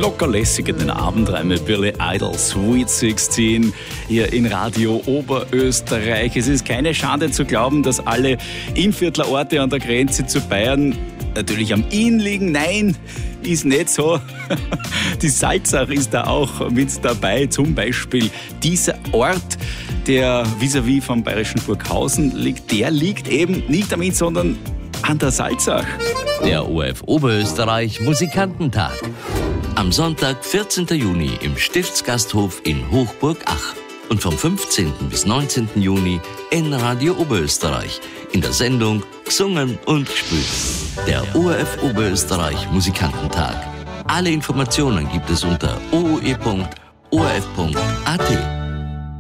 locker lässig in den Abend rein mit Billy Idol, Sweet 16 hier in Radio Oberösterreich. Es ist keine Schande zu glauben, dass alle Innviertler Orte an der Grenze zu Bayern natürlich am Inn liegen. Nein, ist nicht so. Die Salzach ist da auch mit dabei. Zum Beispiel dieser Ort, der vis-à-vis vom bayerischen Burghausen liegt, der liegt eben nicht am Inn, sondern an der Salzach. Der ORF Oberösterreich Musikantentag. Am Sonntag, 14. Juni im Stiftsgasthof in Hochburg-Ach. Und vom 15. bis 19. Juni in Radio Oberösterreich in der Sendung Gesungen und Gespielt. Der ORF Oberösterreich Musikantentag. Alle Informationen gibt es unter ooe.orf.at.